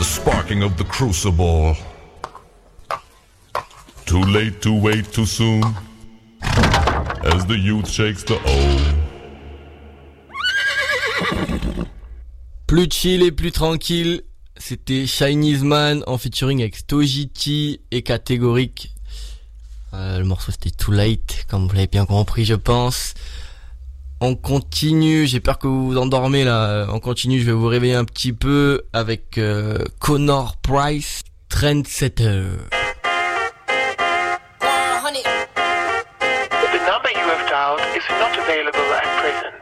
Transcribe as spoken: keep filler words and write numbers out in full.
the sparking of the crucible. Too late to wait too soon, as the youth shakes the O. Plus chill et plus tranquille, c'était Chinese Man en featuring avec Stojiti et Catégorique. Euh, le morceau c'était Too Late, comme vous l'avez bien compris je pense. On continue, j'ai peur que vous vous endormez là, on continue, je vais vous réveiller un petit peu avec euh, Connor Price, Trendsetter. The number you have dialed is not available at present.